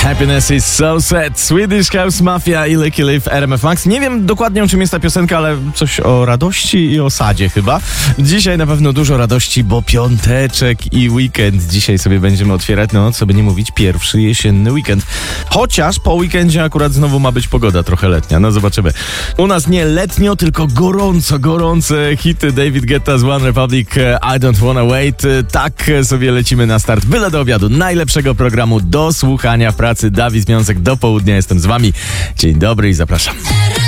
Happiness is so sad. Swedish House Mafia i Lucky Live RMF Max. Nie wiem dokładnie, o czym jest ta piosenka, ale coś o radości i o sadzie chyba. Dzisiaj na pewno dużo radości, bo piąteczek i weekend. Dzisiaj sobie będziemy otwierać, co by nie mówić, pierwszy jesienny weekend. Chociaż po weekendzie akurat znowu ma być pogoda trochę letnia. Zobaczymy. U nas nie letnio, tylko gorące hity David Guetta z One Republic, I Don't Wanna Wait. Tak sobie lecimy na start. Byle do obiadu. Najlepszego programu do słuchania w pracy. Dawid Związek do południa. Jestem z wami. Dzień dobry i zapraszam.